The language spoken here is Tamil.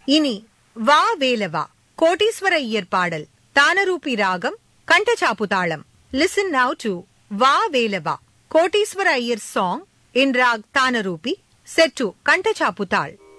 இனி வா வேலவா கோட்டீஸ்வர ஐயர் பாடல் தானரூபி ராகம் கண்டச்சாப்பு தாளம். லிசன் நவ் டு வா வேலவா Koteswara Iyer song in rock தானரூபி set to Khandachapu தாள்.